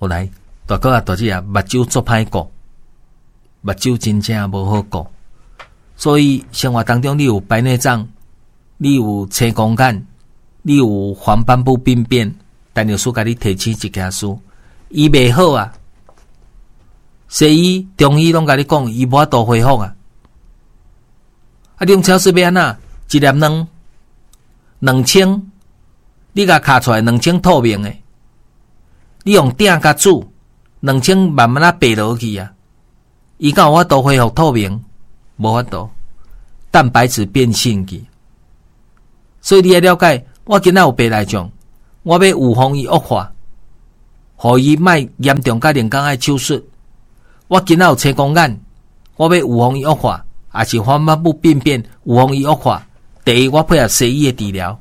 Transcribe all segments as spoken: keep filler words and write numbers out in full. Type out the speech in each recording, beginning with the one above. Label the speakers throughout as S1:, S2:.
S1: 后来大哥啊大姐啊，目睭做歹顾，目睭真正无好顾。所以生活当中你有白内障，你有青光眼，你有黄斑部病变，但有书甲你提起一件事，伊袂好啊。西医、中医拢甲你讲，伊无法度恢复啊。啊，你用超市要安怎？一粒两两清，你甲卡出来两清透明诶，你用鼎甲煮，两清慢慢啊白落去啊。伊敢有法度恢复透明？无法度，蛋白质变性去。所以你要了解，我今仔有白内障，我要预防伊恶化，互伊莫严重甲人工爱手术。我今仔有青光眼，我要预防伊恶化，也是黄斑部病变，预防伊恶化。第一，我配合西医的治疗。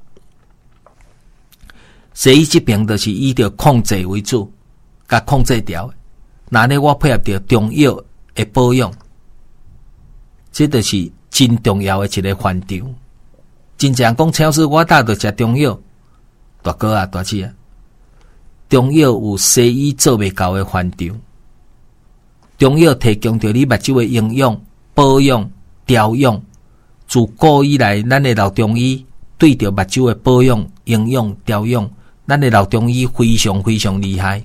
S1: 西医这边就是以着控制为主，甲控制掉。那呢，我配合着中药的保养。这就是真重要的一个范畴。真正讲超市我打着食中药，大哥啊大姐啊，中药有西医做袂到的范畴。中药提供着你目睭的营养、保养、调养。自古以来，咱的老中医对着目睭的保养、营养、调养，咱的老中医非常非常厉害。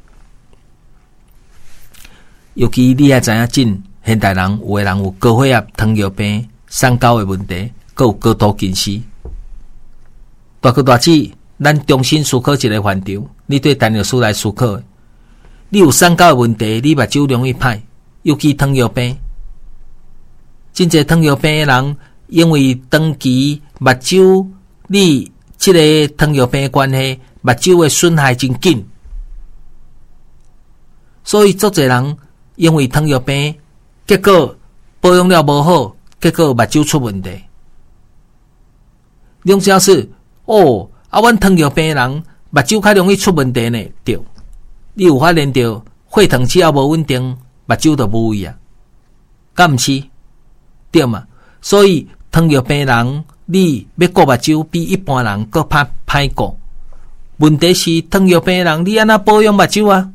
S1: 尤其你也知影真。现代人有的人有高血压、糖尿病、三高的问题，还有高度近视。大哥大姐，咱重新思考一个范畴，你对陈老师来思考的。你有三高的问题，你目睭容易歹，尤其糖尿病。真侪糖尿病的人，因为长期目睭你这个糖尿病的关系，目睭的损害真紧，所以足侪人因为糖尿病。结果保养了无好，结果目睭出问题。两小是哦，啊，阮糖尿病的人目睭较容易出问题呢。对，你有发现到血糖只要无稳定，目睭就无位啊，敢毋是？对嘛？所以糖尿病人你要顾目睭，比一般人搁较歹顾。问题是糖尿病人你安怎保养目睭啊？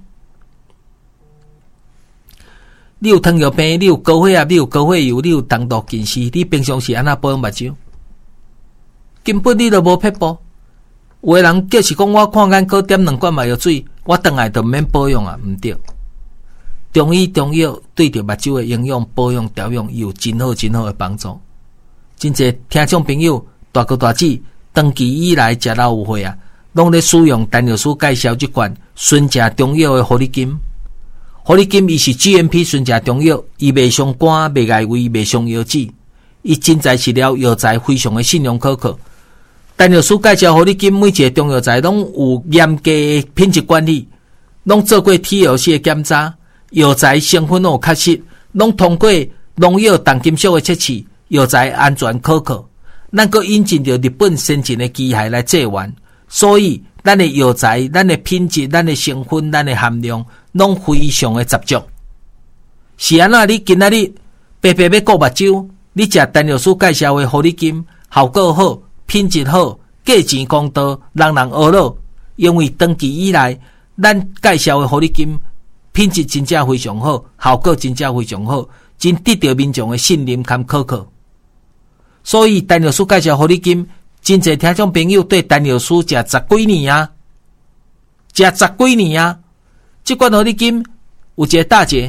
S1: 你有糖尿病，你有高血压，你有高血油，你有重度近视，你平常时安怎保养目睭？根本你都无撇步。有的人就是讲我看眼科点两罐麻药水，我回来就免保养啊，毋对。中医中药对着目睭的营养保养调养有真好真好的帮助。真侪听众朋友大哥大姐，长期以来食老有血啊，拢咧使用陈药师介绍这款纯正中药的活力金。活力金伊是 G M P 纯正中药，伊袂伤肝、袂碍胃、袂伤腰子，伊真材实料，药材非常的信用可靠。陈药师介绍活力金，每一个中药材拢有严格的品质管理，拢做过 T L C 的检查，药材成分拢有确实，拢通过农药重金属的测试，药材安全可靠。咱阁引进着日本先进的机械来制原，所以咱的药材、咱的品质、咱的成分、咱的含量。拢非常的十足，是安那？你今仔日白白要顾目睭，你食陈药师介绍的活力金，效果好，品质好，价钱公道，人人学乐。因为长期以来，咱介绍的活力金品质真正非常好，效果真正非常好，真得到民众的信任和可靠。所以陈药师介绍活力金，真侪听众朋友对陈药师食十几年啊，食十几年啊。这款活力金有一个大姐，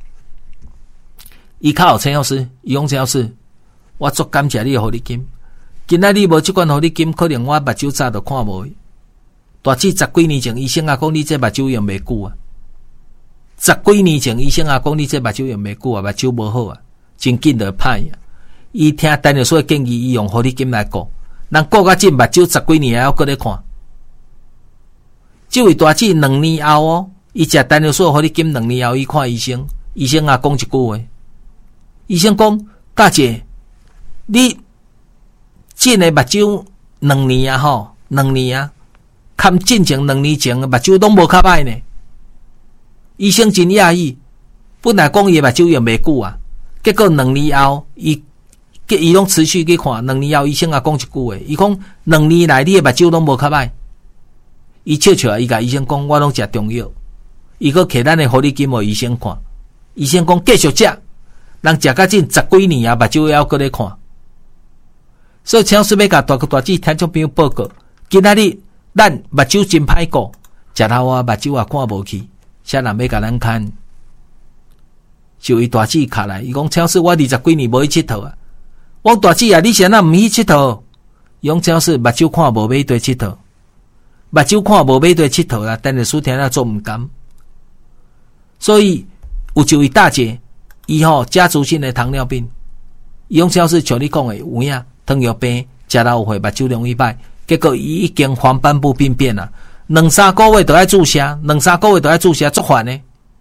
S1: 伊较有陈老师，伊讲陈老师，我足感谢你的活力金。今仔日无这款活力金，可能我目睭早就看无。大致十几年前，医生也讲你这目睭用袂久啊。十几年前，医生也讲你这目睭用袂久啊，目睭无好啊，真紧就歹啊。伊听陈老师的建议，伊用活力金来顾，人顾甲这目睭十几年还要搁咧看。这位大姐两年后哦。伊食陈药师互你金两年后，伊看医生，医生也讲一句话，医生讲：大姐，你进的目睭两年啊吼，两年啊，看进前两年前的目睭拢无较歹呢。医生真讶异，本来讲伊目睭用袂久啊，结果两年后，伊伊拢持续去看，两年后医生也讲一句话，伊讲两年来你的目睭拢无较歹。伊笑笑，伊甲医生讲：我拢食中药。 伊个摕咱的护理金互医生看，医生讲继续食，人食甲真十几年啊，目睭还搁咧看。所以请师要甲大哥大姐听众朋友报告，今仔日咱目睭真歹顾，食头啊目睭也看无去，啥人要甲咱看？就伊大姊卡来，伊讲请师我二十几年无去佚佗啊。我大姊啊，你是哪毋去佚佗？伊讲请师目睭看无买对佚佗，目睭看无买对佚佗啦，但是书听啊做毋甘。所以有一位大姐，伊吼家族性的糖尿病，伊讲请师像你讲的有影。糖尿病食了有会目睭容易歹，结果伊已经黄斑部病变啦，两三个月都爱注射，两三个月都爱注射，足烦呢。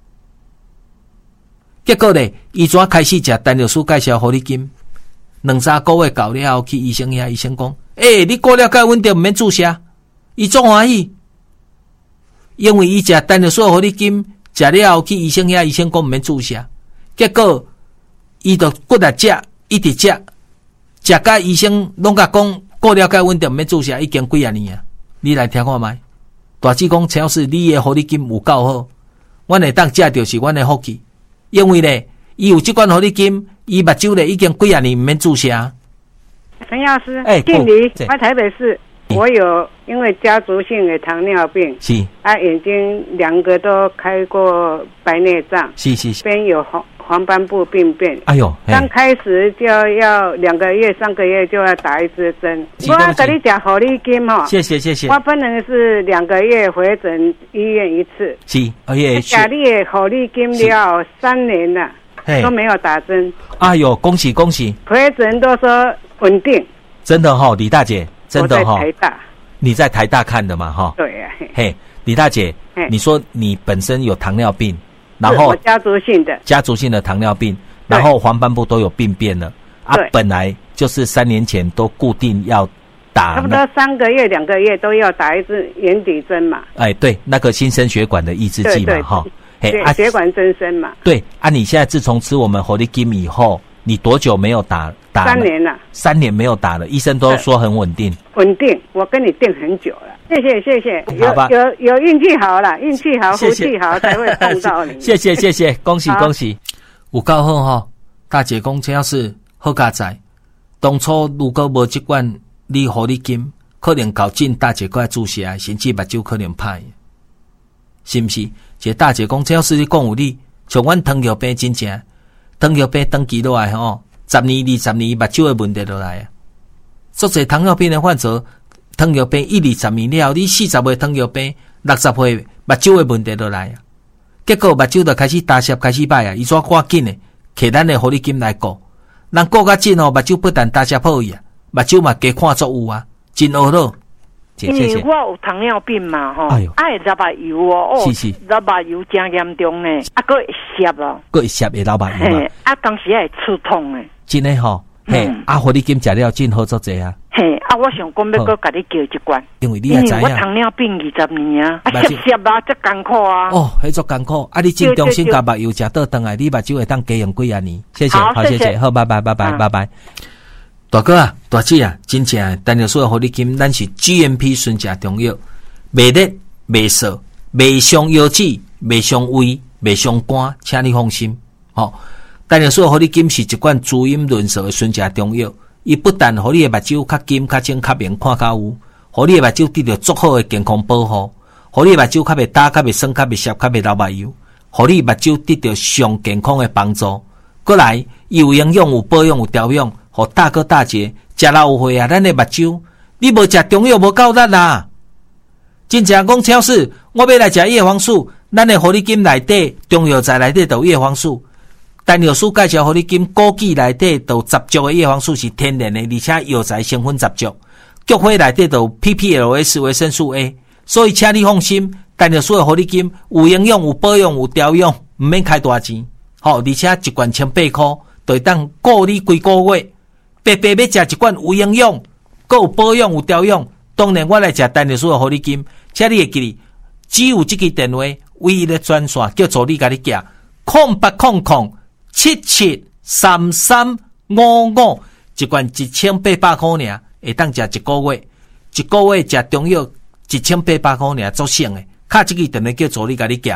S1: 结果咧，伊怎开始食陈律师介绍护理金，两三个月到了后去医生遐，医生讲，诶、欸，你过了介稳定，毋免注射，伊足欢喜，因为伊食陈律师护理金，食了后去医生遐，医生讲毋免注射，结果伊就骨力食，一直食。食甲医生拢甲讲过了解稳定，免注射已经几啊年啊！你来听看觅。大姊讲，陈老师，你的护理金有够好，阮会当食着是阮的福气，因为咧，伊有即款护理金，伊目睭咧已经几啊年毋免注射。
S2: 陈药师，
S1: 哎，
S2: 敬礼，我台北市，我有因为家族性的糖尿病，
S1: 是
S2: 啊，眼睛两个都开过白内障，
S1: 是是是，
S2: 边有黄黄斑部病变。
S1: 哎呦，
S2: 刚开始就要两个月、三个月就要打一支针。我要跟你讲护理金哦，
S1: 谢谢谢谢。
S2: 我本人是两个月回诊医院一次，
S1: 是，而且
S2: 家里的护理金了三年了，都没有打针。
S1: 哎呦，恭喜恭喜！
S2: 回诊都说稳定。
S1: 真的哈、哦，李大姐，真的哈、哦。
S2: 我在台大。
S1: 你在台大看的嘛哈？
S2: 对呀、啊。
S1: 嘿，李大姐，你说你本身有糖尿病，然后
S2: 我家族性的
S1: 家族性的糖尿病，然后黄斑部都有病变了啊，本来就是三年前都固定要打，
S2: 差不多三个月、两个月都要打一支眼底针嘛。
S1: 哎，对，那个新生血管的抑制剂嘛哈，
S2: 嘿，啊、血管增生嘛。
S1: 对啊，你现在自从吃我们活力金以后，你多久没有打？打
S2: 三年了，
S1: 三年没有打了，医生都说很稳定。
S2: 稳定，我跟你定很久了。谢谢谢谢，有有有运气好了，运气好，福气好才会碰到你。
S1: 谢谢谢谢，恭喜恭喜，有够好哈！大姐讲这要是好家在，当初如果无这款你护理金，可能搞进大姐过来注射，甚至目睭可能歹，是不是？这大姐讲这要是你讲有理，像阮糖尿病真正，糖尿病长期落来吼。十年、二十年，目睭的问题落来啊！足侪糖尿病的患者，糖尿病一、二十年了，你四十岁糖尿病，六十岁目睭的问题落来啊！结果目睭就开始打斜，开始歹啊！伊怎赶紧的，摕咱的护理金来顾，人顾较紧哦，目睭不但打斜好去啊，目睭嘛加看足有啊，真恶咯！
S3: 因为我有糖尿病嘛，吼，哎呦，爱老目油哦，
S1: 是是，
S3: 老目油真严重呢，啊，佫会涩哦，
S1: 佫会涩的老目油嘛，
S3: 啊，当时会出痛诶。
S1: 真诶吼，嘿，啊，护理金食了真好做济啊。
S3: 嘿，啊，我想讲要搁甲你叫一罐，
S1: 因为你也知影，
S3: 我糖尿病二十年啊，啊，涩涩啊，足艰苦啊。
S1: 哦，迄足艰苦，啊，你真重新甲目油食倒转来，你目睭会当加用几啊年。谢谢，好，谢谢，好，拜拜，拜拜，拜拜。大哥啊，大姐啊，真正单着所有护理金，咱是 G M P 纯正中药，袂烈、袂涩、袂伤腰子、袂伤胃、袂伤肝，请你放心。吼、哦，单着所有护理金是一罐滋阴润燥的纯正中药，伊不但互你的目睭较金、较清、较明、看较有，互你的目睭得到足好的健康保护，互你的目睭较袂干、较袂酸、较袂涩、较袂流目油，互你目睭得到上健康的帮助。过来，伊有营养、有保养、有调养。互大哥大姐食了有血啊！咱的目睭，你无食中药无够力啦！真正讲超市，我要来食叶黄素，咱的护理金内底中药材内底都有叶黄素。但药师介绍护理金枸杞内底都十足的叶黄素是天然的，而且药材成分十足。菊花内底都有 P P L S 维生素 A， 所以请你放心，但药师的护理金有营养、有保养、有调养，唔免开大钱。好，而且一罐千八块，就会当顾你几个月。白白要食一罐有营养、还有保养、有调养，当然我来食单日数的护理金，请你会记哩，只有这个电话唯一的专线叫助理甲你寄，空八空空七七三三五五，一罐一千八百块尔，会当食一个月，一个月食中药一千八百块尔，足省的。卡这个电话叫助理甲你寄，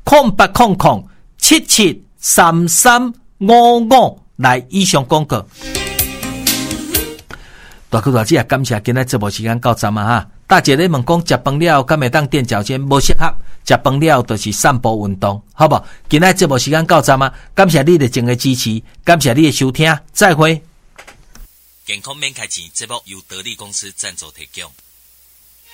S1: 空八空空七七三三五五来以上广告。大哥大姐，感谢今日节目时间到站啊哈！大姐你问讲食饭了敢会当垫脚尖？无适合，食饭了就是散步运动，好不好？今日节目时间到站啊！感谢你的整个支持，感谢你的收听，再会。
S4: 健康免开钱，节目由得力公司赞助提供。